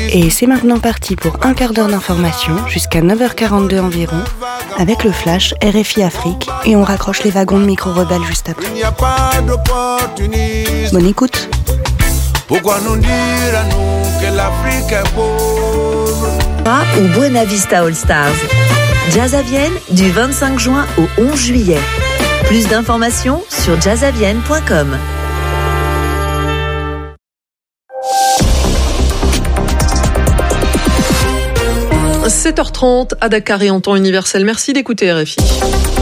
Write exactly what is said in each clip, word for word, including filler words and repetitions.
Et c'est maintenant parti pour un quart d'heure d'information jusqu'à neuf heures quarante-deux environ avec le flash R F I Afrique et on raccroche les wagons de micro-rebelles juste après. Bonne écoute. Pourquoi nous dire à nous que l'Afrique est pauvre? Ou Buena Vista All Stars. Jazz à Vienne du vingt-cinq juin au onze juillet. Plus d'informations sur jazz à vienne point com. sept heures trente à Dakar et en temps universel. Merci d'écouter R F I.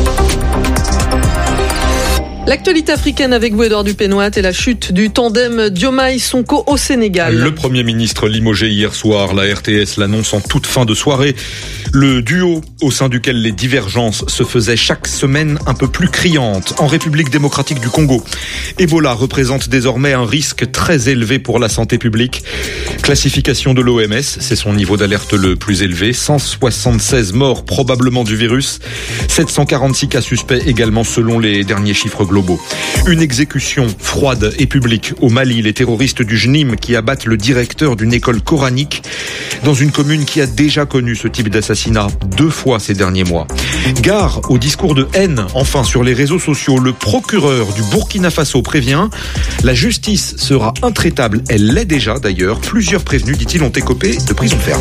L'actualité africaine avec vous, Edouard Dupénoit, et la chute du tandem Diomaye Sonko au Sénégal. Le Premier ministre limogé hier soir, la R T S l'annonce en toute fin de soirée. Le duo au sein duquel les divergences se faisaient chaque semaine un peu plus criantes. En République démocratique du Congo, Ebola représente désormais un risque très élevé pour la santé publique. Classification de l'O M S, c'est son niveau d'alerte le plus élevé. cent soixante-seize morts probablement du virus. sept cent quarante-six cas suspects également selon les derniers chiffres globaux. Une exécution froide et publique au Mali. Les terroristes du J N I M qui abattent le directeur d'une école coranique dans une commune qui a déjà connu ce type d'assassinat deux fois ces derniers mois. Gare au discours de haine, enfin, sur les réseaux sociaux. Le procureur du Burkina Faso prévient, la justice sera intraitable. Elle l'est déjà d'ailleurs. Plusieurs prévenus, dit-il, ont écopé de prison ferme.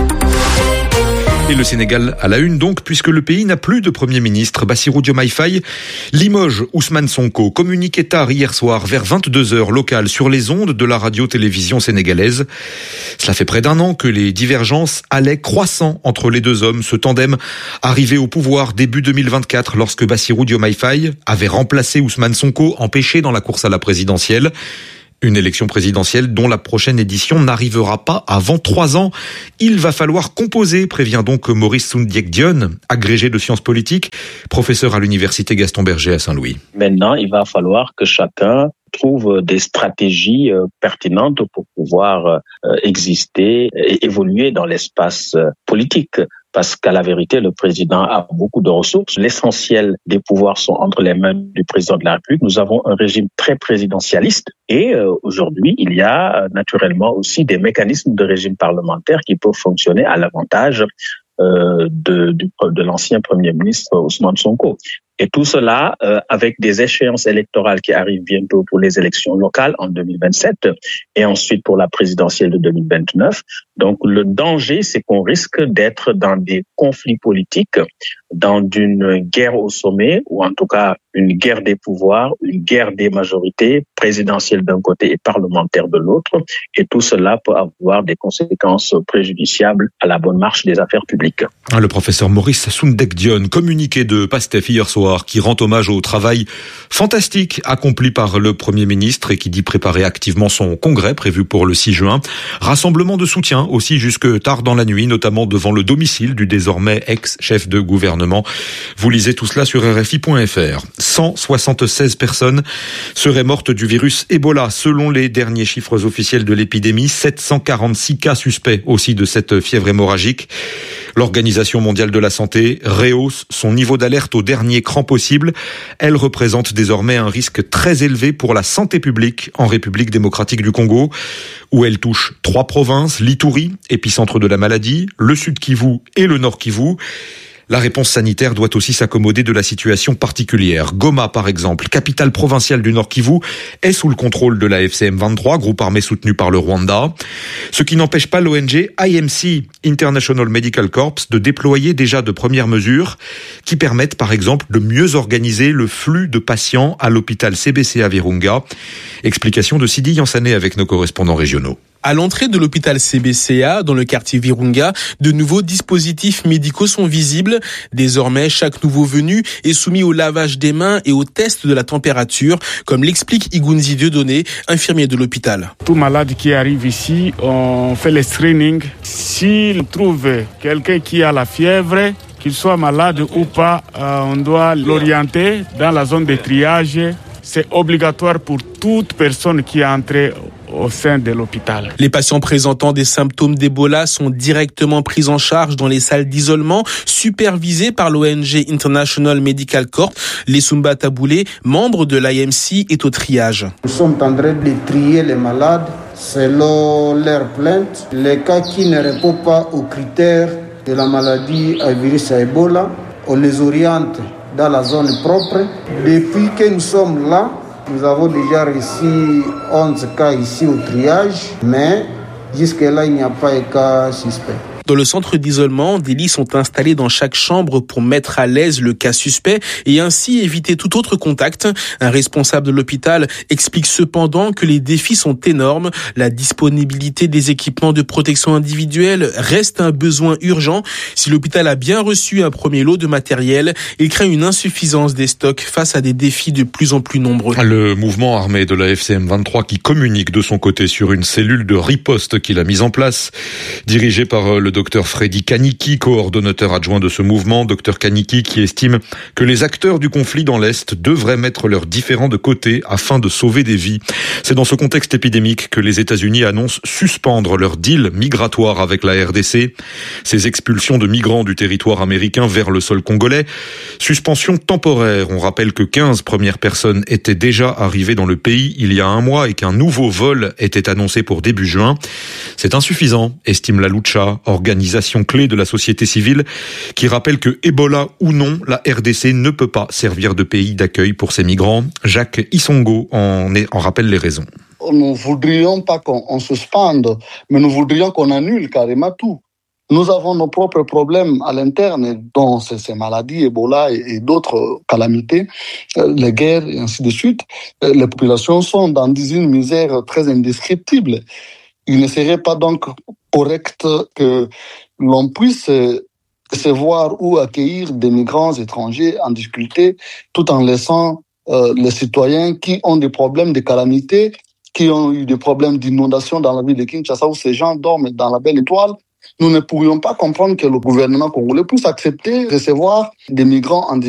Et le Sénégal à la une donc, puisque le pays n'a plus de Premier ministre. Bassirou Diomaye Faye limoge Ousmane Sonko. Communiqué tard hier soir vers vingt-deux heures locales sur les ondes de la radio-télévision sénégalaise. Cela fait près d'un an que les divergences allaient croissant entre les deux hommes. Ce tandem arrivé au pouvoir début deux mille vingt-quatre lorsque Bassirou Diomaye Faye avait remplacé Ousmane Sonko, empêché dans la course à la présidentielle. Une élection présidentielle dont la prochaine édition n'arrivera pas avant trois ans. Il va falloir composer, prévient donc Maurice Soundiek-Dione, agrégé de sciences politiques, professeur à l'université Gaston Berger à Saint-Louis. Maintenant, il va falloir que chacun trouve des stratégies euh, pertinentes pour pouvoir euh, exister et évoluer dans l'espace euh, politique. Parce qu'à la vérité, le président a beaucoup de ressources. L'essentiel des pouvoirs sont entre les mains du président de la République. Nous avons un régime très présidentialiste. Et euh, aujourd'hui, il y a euh, naturellement aussi des mécanismes de régime parlementaire qui peuvent fonctionner à l'avantage euh, de, de, de l'ancien Premier ministre Ousmane Sonko. Et tout cela euh, avec des échéances électorales qui arrivent bientôt pour les élections locales en deux mille vingt-sept et ensuite pour la présidentielle de deux mille vingt-neuf. Donc le danger, c'est qu'on risque d'être dans des conflits politiques, dans une guerre au sommet, ou en tout cas une guerre des pouvoirs, une guerre des majorités, présidentielle d'un côté et parlementaire de l'autre. Et tout cela peut avoir des conséquences préjudiciables à la bonne marche des affaires publiques. Le professeur Maurice Soundiek-Dione, communiqué de PASTEF hier soir, qui rend hommage au travail fantastique accompli par le Premier ministre et qui dit préparer activement son congrès prévu pour le six juin. Rassemblement de soutien aussi jusque tard dans la nuit, notamment devant le domicile du désormais ex-chef de gouvernement. Vous lisez tout cela sur R F I point F R. cent soixante-seize personnes seraient mortes du virus Ebola, selon les derniers chiffres officiels de l'épidémie. sept cent quarante-six cas suspects aussi de cette fièvre hémorragique. L'Organisation mondiale de la santé rehausse son niveau d'alerte au dernier cran possible. Elle représente désormais un risque très élevé pour la santé publique en République démocratique du Congo, où elle touche trois provinces, l'Ituri, épicentre de la maladie, le Sud Kivu et le Nord Kivu. La réponse sanitaire doit aussi s'accommoder de la situation particulière. Goma, par exemple, capitale provinciale du Nord Kivu, est sous le contrôle de la F C M vingt-trois, groupe armé soutenu par le Rwanda. Ce qui n'empêche pas l'O N G I M C, International Medical Corps, de déployer déjà de premières mesures qui permettent, par exemple, de mieux organiser le flux de patients à l'hôpital C B C à Virunga. Explication de Sidi Yansané avec nos correspondants régionaux. À l'entrée de l'hôpital C B C A, dans le quartier Virunga, de nouveaux dispositifs médicaux sont visibles. Désormais, chaque nouveau venu est soumis au lavage des mains et au test de la température, comme l'explique Igunzi Dieudonné, infirmier de l'hôpital. Tout malade qui arrive ici, on fait le screening. S'il trouve quelqu'un qui a la fièvre, qu'il soit malade ou pas, on doit l'orienter dans la zone de triage. C'est obligatoire pour toute personne qui est entrée au sein de l'hôpital. Les patients présentant des symptômes d'Ebola sont directement pris en charge dans les salles d'isolement, supervisées par l'O N G International Medical Corps. Lesumba Taboulé, membre de l'I M C, est au triage. Nous sommes en train de trier les malades selon leurs plaintes. Les cas qui ne répondent pas aux critères de la maladie à virus à Ebola, on les oriente dans la zone propre. Depuis que nous sommes là, nous avons déjà reçu onze cas ici au triage, mais jusque-là, il n'y a pas de cas suspect. Dans le centre d'isolement, des lits sont installés dans chaque chambre pour mettre à l'aise le cas suspect et ainsi éviter tout autre contact. Un responsable de l'hôpital explique cependant que les défis sont énormes. La disponibilité des équipements de protection individuelle reste un besoin urgent. Si l'hôpital a bien reçu un premier lot de matériel, il craint une insuffisance des stocks face à des défis de plus en plus nombreux. Le mouvement armé de la F C M vingt-trois qui communique de son côté sur une cellule de riposte qu'il a mise en place, dirigée par le docteur Freddy Kaniki, coordonnateur adjoint de ce mouvement. Docteur Kaniki qui estime que les acteurs du conflit dans l'Est devraient mettre leurs différends de côté afin de sauver des vies. C'est dans ce contexte épidémique que les États-Unis annoncent suspendre leur deal migratoire avec la R D C. Ces expulsions de migrants du territoire américain vers le sol congolais. Suspension temporaire. On rappelle que quinze premières personnes étaient déjà arrivées dans le pays il y a un mois et qu'un nouveau vol était annoncé pour début juin. C'est insuffisant, estime la Lucha, organisation clé de la société civile, qui rappelle que Ebola ou non, la R D C ne peut pas servir de pays d'accueil pour ces migrants. Jacques Isongo en, est, en rappelle les raisons. Nous ne voudrions pas qu'on suspende, mais nous voudrions qu'on annule carrément tout. Nous avons nos propres problèmes à l'interne, dont ces, ces maladies, Ebola et, et d'autres calamités, euh, les guerres et ainsi de suite. Euh, les populations sont dans une misère très indescriptible. Il ne serait pas donc correct que l'on puisse recevoir ou accueillir des migrants étrangers en difficulté tout en laissant euh, les citoyens qui ont des problèmes de calamité, qui ont eu des problèmes d'inondation dans la ville de Kinshasa où ces gens dorment dans la belle étoile. Nous ne pourrions pas comprendre que le gouvernement congolais puisse accepter de recevoir des migrants en